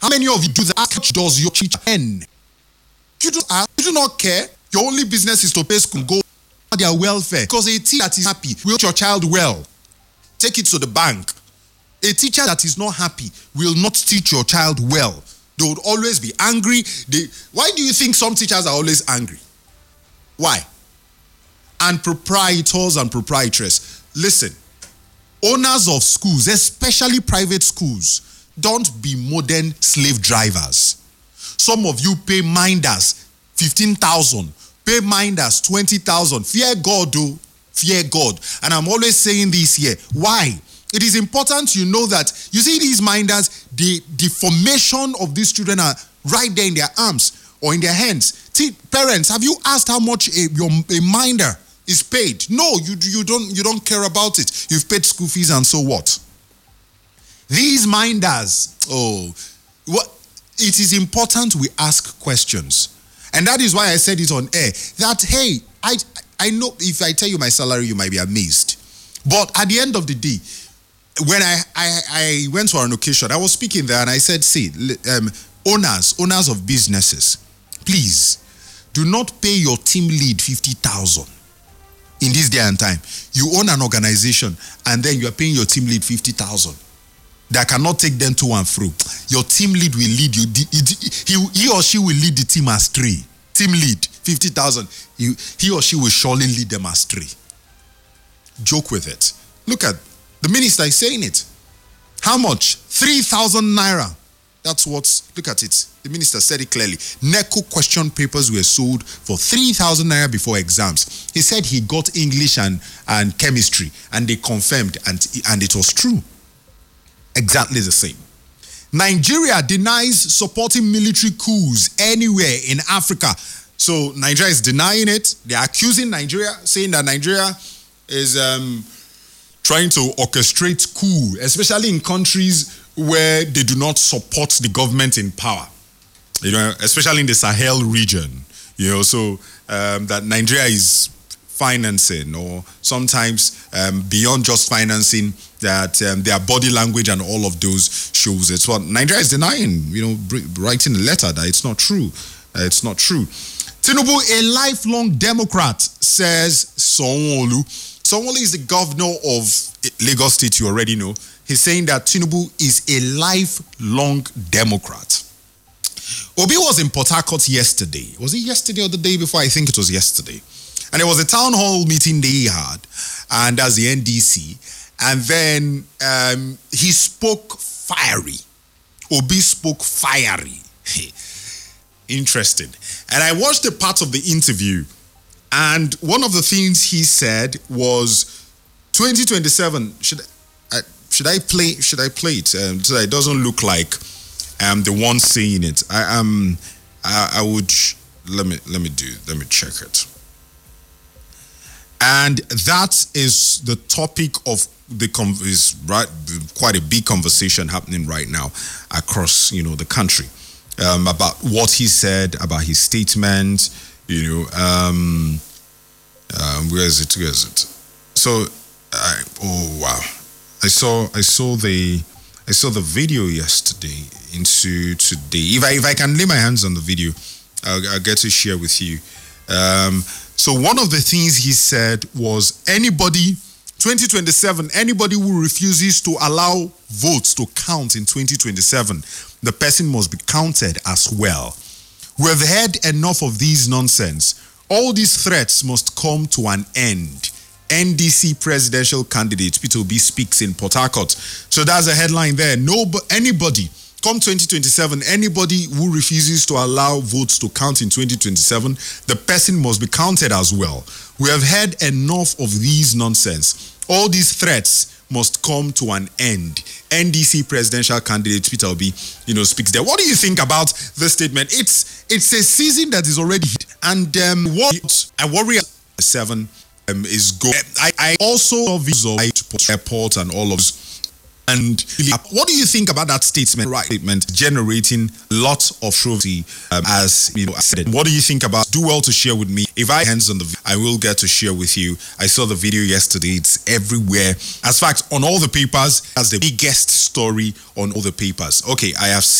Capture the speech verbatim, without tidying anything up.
How many of you do that? How much does your teacher earn? You do, you do not care. Your only business is to pay school, go for their welfare. Because a teacher that is happy will teach your child well. Take it to the bank. A teacher that is not happy will not teach your child well. They would always be angry. They, why do you think some teachers are always angry? Why? And proprietors and proprietresses, listen, owners of schools, especially private schools, don't be modern slave drivers. Some of you pay minders fifteen thousand, pay minders twenty thousand. Fear God, though. Fear God. And I'm always saying this here. Why? It is important you know that, you see these minders, the, the formation of these children are right there in their arms or in their hands. See, parents, have you asked how much a, your, a minder is paid? No, you, you, don't, you don't care about it. You've paid school fees and so what? These minders, oh, what? It is important we ask questions. And that is why I said it on air, that, hey, I, I know if I tell you my salary, you might be amazed. But at the end of the day, when I, I, I went to an occasion, I was speaking there and I said, see, um, owners, owners of businesses, please do not pay your team lead fifty thousand in this day and time. You own an organization and then you are paying your team lead fifty thousand. That cannot take them to and fro. Your team lead will lead you. He, he or she will lead the team astray. Team lead, fifty thousand. He, he or she will surely lead them astray. Joke with it. Look at the minister is saying it. How much? three thousand naira. That's what, look at it. The minister said it clearly. NECO question papers were sold for three thousand naira before exams. He said he got English and, and chemistry and they confirmed and, and it was true. Exactly the same. Nigeria denies supporting military coups anywhere in Africa. So Nigeria is denying it. They are accusing Nigeria, saying that Nigeria is um, trying to orchestrate coup, especially in countries where they do not support the government in power. You know, especially in the Sahel region. You know, so um, that Nigeria is financing, or sometimes um, beyond just financing, that um, their body language and all of those shows. It's what Nigeria is denying, you know, writing a letter that it's not true. Uh, it's not true. Tinubu, a lifelong Democrat, says Sanwo-Olu. Sanwo-Olu is the governor of Lagos State, you already know. He's saying that Tinubu is a lifelong Democrat. Obi was in Port Harcourt yesterday. Was it yesterday or the day before? I think it was yesterday. And it was a town hall meeting they had, and that's the N D C. And then um, he spoke fiery. Obi spoke fiery. Interesting. And I watched a part of the interview, and one of the things he said was twenty twenty-seven. Should I, should I play? Should I play it um, so that it doesn't look like I'm the one saying it? I um I, I would let me let me do let me check it. And that is the topic of the is right quite a big conversation happening right now across, you know, the country um, about what he said, about his statement. You know, um, um, where is it? Where is it? So, I, oh wow, I saw I saw the I saw the video yesterday into today. If I if I can lay my hands on the video, I'll, I'll get to share with you. Um, So one of the things he said was anybody, twenty twenty-seven, anybody who refuses to allow votes to count in twenty twenty-seven, the person must be counted as well. We've heard enough of these nonsense. All these threats must come to an end. N D C presidential candidate Peter Obi speaks in Port Harcourt. So that's a headline there. No, anybody, come twenty twenty-seven, anybody who refuses to allow votes to count in twenty twenty-seven, the person must be counted as well. We have heard enough of these nonsense. All these threats must come to an end. N D C presidential candidate Peter Obi, you know, speaks there. What do you think about this statement? It's it's a season that is already hit, and um, what I worry seven um, is going. I, I also saw visual airport and all of this. And what do you think about that statement? Right, statement generating lots of controversy, um, as you know, I said. What do you think about? Do well to share with me. If I hands on the, I will get to share with you. I saw the video yesterday. It's everywhere. As fact, on all the papers, as the biggest story on all the papers. Okay, I have.